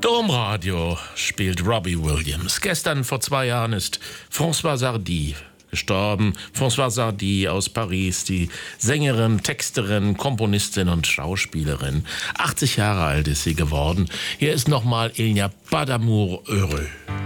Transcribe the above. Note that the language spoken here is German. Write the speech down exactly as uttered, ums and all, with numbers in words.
Domradio spielt Robbie Williams. Gestern vor zwei Jahren ist Françoise Hardy gestorben. Françoise Hardy aus Paris, die Sängerin, Texterin, Komponistin und Schauspielerin. achtzig Jahre alt ist sie geworden. Hier ist nochmal Il n'y a pas d'amour heureux.